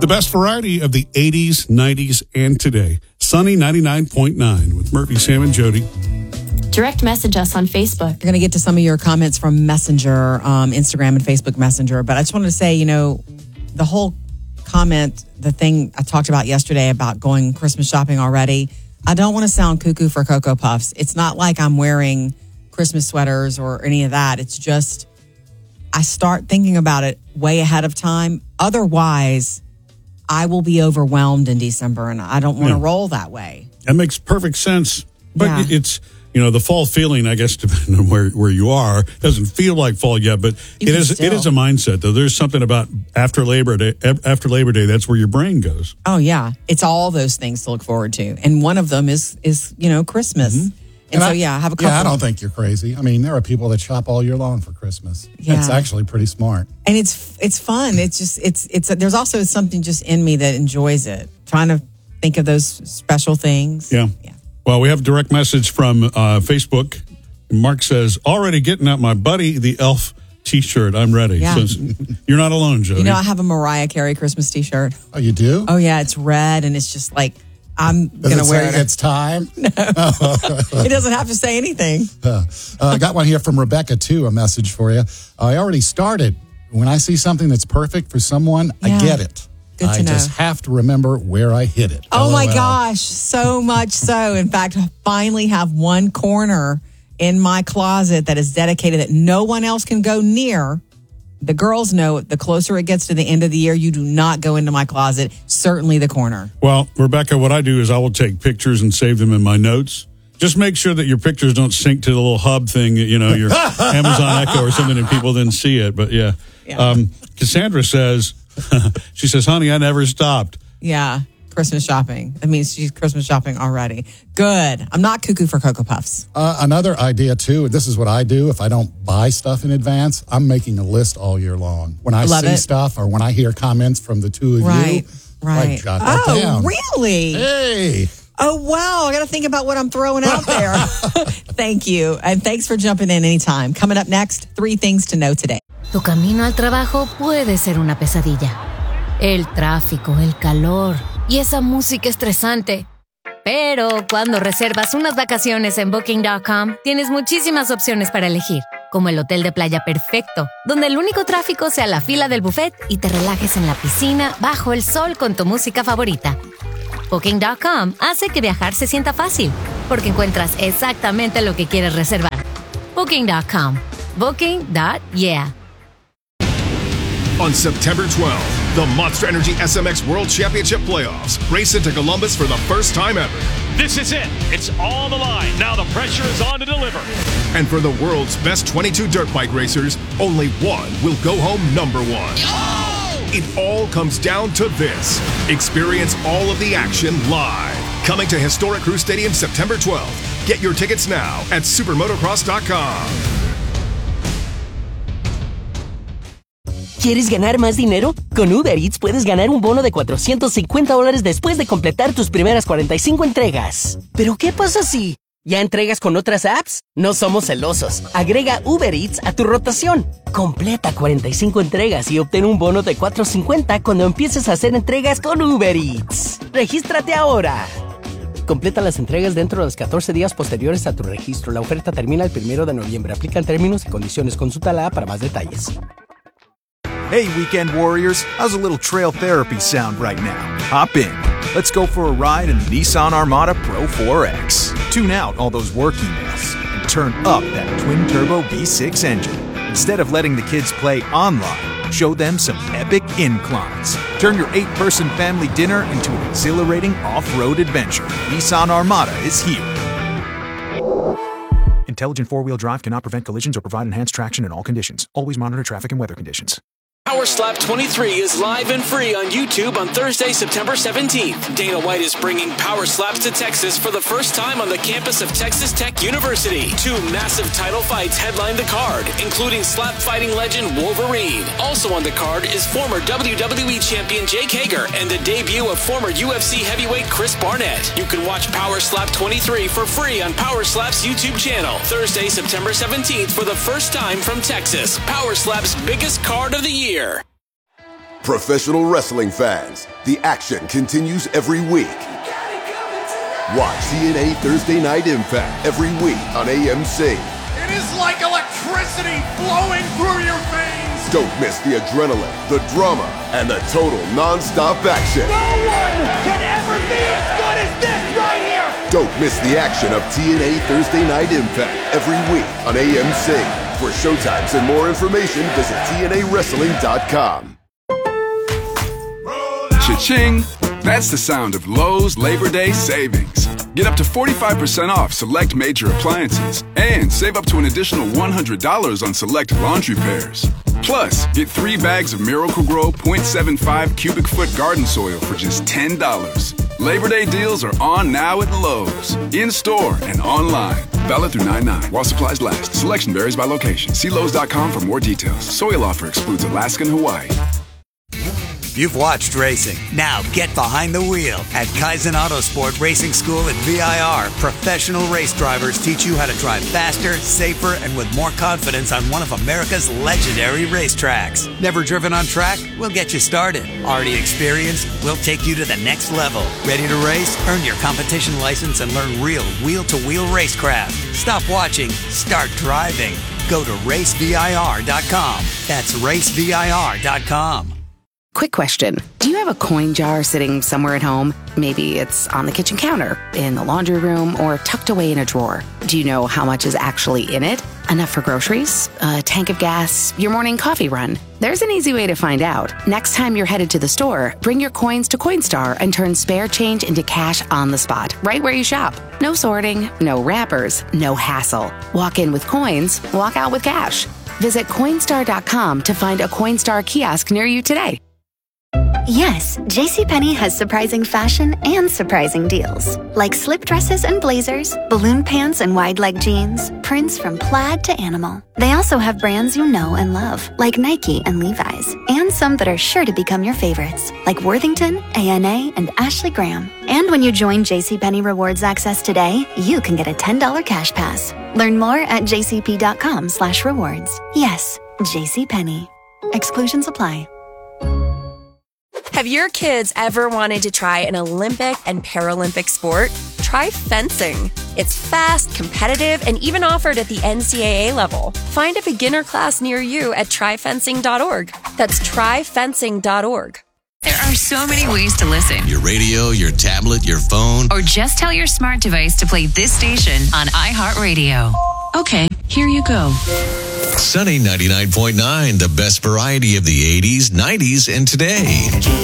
The best variety of the 80s, 90s, and today. Sunny 99.9 with Murphy, Sam, and Jody. Direct message us on Facebook. We're going to get to some of your comments from Messenger, Instagram and Facebook Messenger. But I just wanted to say, the whole comment, the thing I talked about yesterday about going Christmas shopping already, I don't want to sound cuckoo for Cocoa Puffs. It's not like I'm wearing Christmas sweaters or any of that. It's just I start thinking about it way ahead of time. Otherwise, I will be overwhelmed in December, and I don't want to roll that way. That makes perfect sense. But it's, the fall feeling, I guess, depending on where you are, doesn't feel like fall yet, but it is a mindset, though. There's something about after Labor Day, that's where your brain goes. Oh, yeah. It's all those things to look forward to. And one of them is Christmas. Mm-hmm. And I have a couple. Yeah, I don't think you're crazy. I mean, there are people that shop all year long for Christmas. Yeah. It's actually pretty smart. And it's fun. It's just, it's there's also something just in me that enjoys it. Trying to think of those special things. Yeah. Well, we have a direct message from Facebook. Mark says, already getting out my Buddy the Elf t-shirt. I'm ready. Yeah. So you're not alone, Jody. I have a Mariah Carey Christmas t-shirt. Oh, you do? Oh, yeah. It's red, and it's just like, I'm going to wear it. It's time? No. It doesn't have to say anything. I got one here from Rebecca, too, a message for you. I already started. When I see something that's perfect for someone, I get it. Good to know. I just have to remember where I hid it. Oh, my gosh. So much so. In fact, I finally have one corner in my closet that is dedicated that no one else can go near. The girls know the closer it gets to the end of the year, you do not go into my closet, certainly the corner. Well, Rebecca, what I do is I will take pictures and save them in my notes. Just make sure that your pictures don't sync to the little hub thing, your Amazon Echo or something, and people then see it. But yeah. Cassandra says, she says, honey, I never stopped. Yeah. Christmas shopping. That means she's Christmas shopping already. Good. I'm not cuckoo for Cocoa Puffs. Another idea, too, this is what I do. If I don't buy stuff in advance, I'm making a list all year long. When I see stuff or when I hear comments from the two of you, I jot that down. Oh, really? Hey. Oh, wow. I got to think about what I'm throwing out there. Thank you. And thanks for jumping in anytime. Coming up next, 3 things to know today. Tu camino al trabajo puede ser una pesadilla. El tráfico, el calor y esa música estresante. Pero cuando reservas unas vacaciones en Booking.com, tienes muchísimas opciones para elegir, como el hotel de playa perfecto, donde el único tráfico sea la fila del buffet y te relajes en la piscina bajo el sol con tu música favorita. Booking.com hace que viajar se sienta fácil, porque encuentras exactamente lo que quieres reservar. Booking.com. Booking.yeah. On September 12th, the Monster Energy SMX World Championship Playoffs race into Columbus for the first time ever. This is it. It's all the line. Now the pressure is on to deliver. And for the world's best 22 dirt bike racers, only one will go home number 1. Oh! It all comes down to this. Experience all of the action live. Coming to Historic Crew Stadium September 12th. Get your tickets now at supermotocross.com. ¿Quieres ganar más dinero? Con Uber Eats puedes ganar un bono de $450 después de completar tus primeras 45 entregas. ¿Pero qué pasa si ya entregas con otras apps? No somos celosos. Agrega Uber Eats a tu rotación. Completa 45 entregas y obtén un bono de $450 cuando empieces a hacer entregas con Uber Eats. ¡Regístrate ahora! Completa las entregas dentro de los 14 días posteriores a tu registro. La oferta termina el 1 de noviembre. Aplican términos y condiciones. Consulta la app para más detalles. Hey, weekend warriors, how's a little trail therapy sound right now? Hop in. Let's go for a ride in the Nissan Armada Pro 4X. Tune out all those work emails and turn up that twin-turbo V6 engine. Instead of letting the kids play online, show them some epic inclines. Turn your 8-person family dinner into an exhilarating off-road adventure. Nissan Armada is here. Intelligent four-wheel drive cannot prevent collisions or provide enhanced traction in all conditions. Always monitor traffic and weather conditions. Power Slap 23 is live and free on YouTube on Thursday, September 17th. Dana White is bringing Power Slaps to Texas for the first time on the campus of Texas Tech University. 2 massive title fights headline the card, including slap fighting legend Wolverine. Also on the card is former WWE champion Jake Hager and the debut of former UFC heavyweight Chris Barnett. You can watch Power Slap 23 for free on Power Slap's YouTube channel. Thursday, September 17th for the first time from Texas. Power Slap's biggest card of the year. Professional wrestling fans, the action continues every week. Watch TNA Thursday Night Impact every week on AMC. It is like electricity flowing through your veins. Don't miss the adrenaline, the drama, and the total non-stop action. No one can ever be as good as this right here. Don't miss the action of TNA Thursday Night Impact every week on AMC. For showtimes and more information, visit TNAWrestling.com. Cha-ching! That's the sound of Lowe's Labor Day savings. Get up to 45% off select major appliances and save up to an additional $100 on select laundry pairs. Plus, get 3 bags of Miracle-Gro 0.75 cubic foot garden soil for just $10. Labor Day deals are on now at Lowe's, in-store and online. Valid through 9/9 while supplies last. Selection varies by location. See Lowe's.com for more details. Soil offer excludes Alaska and Hawaii. You've watched racing. Now get behind the wheel. At Kaizen Autosport Racing School at VIR, professional race drivers teach you how to drive faster, safer, and with more confidence on one of America's legendary racetracks. Never driven on track? We'll get you started. Already experienced? We'll take you to the next level. Ready to race? Earn your competition license and learn real wheel-to-wheel racecraft. Stop watching. Start driving. Go to racevir.com. That's racevir.com. Quick question. Do you have a coin jar sitting somewhere at home? Maybe it's on the kitchen counter, in the laundry room, or tucked away in a drawer. Do you know how much is actually in it? Enough for groceries, a tank of gas, your morning coffee run? There's an easy way to find out. Next time you're headed to the store, bring your coins to Coinstar and turn spare change into cash on the spot, right where you shop. No sorting, no wrappers, no hassle. Walk in with coins, walk out with cash. Visit Coinstar.com to find a Coinstar kiosk near you today. Yes, JCPenney has surprising fashion and surprising deals. Like slip dresses and blazers, balloon pants and wide leg jeans, prints from plaid to animal. They also have brands you know and love, like Nike and Levi's, and some that are sure to become your favorites, like Worthington, A&A, and Ashley Graham. And when you join JCPenney Rewards Access today, you can get a $10 cash pass. Learn more at jcp.com/rewards. Yes, JCPenney. Exclusions apply. Have your kids ever wanted to try an Olympic and Paralympic sport? Try fencing. It's fast, competitive, and even offered at the NCAA level. Find a beginner class near you at tryfencing.org. That's tryfencing.org. There are so many ways to listen. Your radio, your tablet, your phone. Or just tell your smart device to play this station on iHeartRadio. Okay, here you go. Sunny 99.9, the best variety of the 80s, 90s, and today.